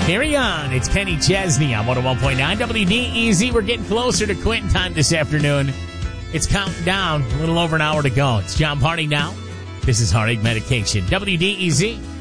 Carry on. It's Kenny Chesney on 101.9 WDEZ. We're getting closer to Quitting time this afternoon. It's counting down. A little over an hour to go. It's John Party now. This is Heartache Medication. WDEZ.